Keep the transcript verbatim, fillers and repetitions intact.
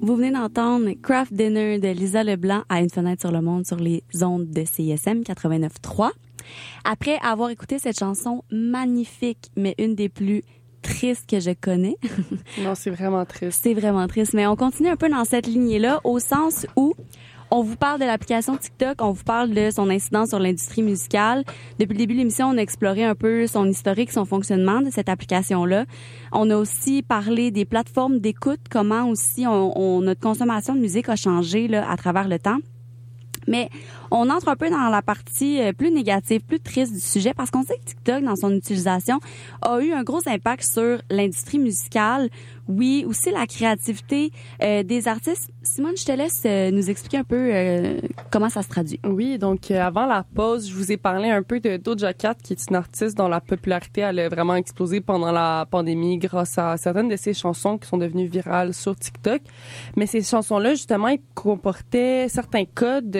Vous venez d'entendre Craft Dinner de Lisa Leblanc à Une fenêtre sur le monde sur les ondes de C I S M quatre-vingt-neuf trois. Après avoir écouté cette chanson magnifique, mais une des plus tristes que je connais. Non, c'est vraiment triste. C'est vraiment triste, mais on continue un peu dans cette lignée-là, au sens où on vous parle de l'application TikTok, on vous parle de son incidence sur l'industrie musicale. Depuis le début de l'émission, on a exploré un peu son historique, son fonctionnement de cette application-là. On a aussi parlé des plateformes d'écoute, comment aussi on, on, notre consommation de musique a changé là, à travers le temps. Mais on entre un peu dans la partie plus négative, plus triste du sujet, parce qu'on sait que TikTok, dans son utilisation, a eu un gros impact sur l'industrie musicale. Oui, aussi la créativité euh, des artistes. Simone, je te laisse euh, nous expliquer un peu euh, comment ça se traduit. Oui, donc euh, avant la pause, je vous ai parlé un peu de Doja Cat, qui est une artiste dont la popularité elle a vraiment explosé pendant la pandémie grâce à certaines de ses chansons qui sont devenues virales sur TikTok. Mais ces chansons-là, justement, elles comportaient certains codes